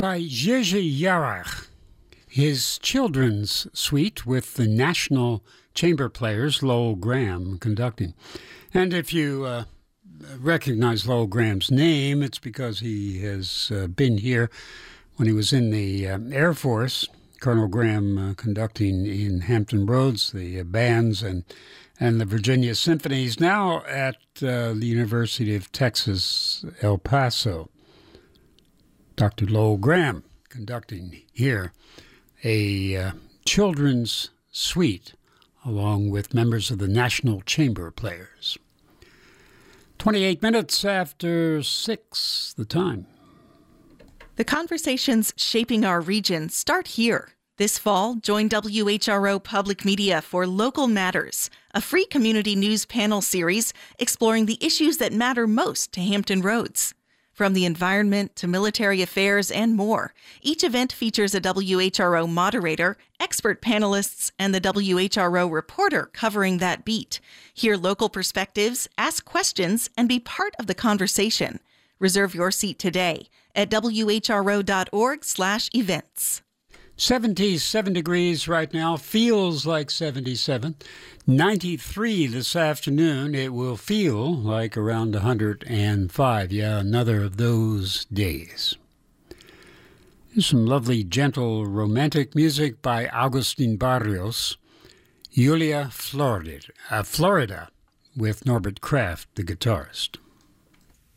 by Jerzy Jarach, his children's suite with the National Chamber Players, Lowell Graham, conducting. And if you recognize Lowell Graham's name, it's because he has been here when he was in the Air Force. Colonel Graham conducting in Hampton Roads, the bands and the Virginia Symphonies, now at the University of Texas, El Paso. Dr. Lowell Graham conducting here a children's suite along with members of the National Chamber Players. 28 minutes after 6, the time. The conversations shaping our region start here. This fall, join WHRO Public Media for Local Matters, a free community news panel series exploring the issues that matter most to Hampton Roads. From the environment to military affairs and more, each event features a WHRO moderator, expert panelists, and the WHRO reporter covering that beat. Hear local perspectives, ask questions, and be part of the conversation. Reserve your seat today at whro.org/events. 77 degrees right now, feels like 77. 93 this afternoon, it will feel like around 105. Yeah, another of those days. Here's some lovely, gentle, romantic music by Agustin Barrios, Julia Florida, with Norbert Kraft, the guitarist.